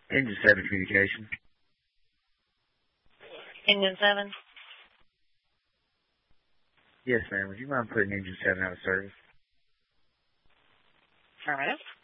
Engine 7 communication. Engine 7? Yes, ma'am. Would you mind putting Engine 7 out of service? Affirmative.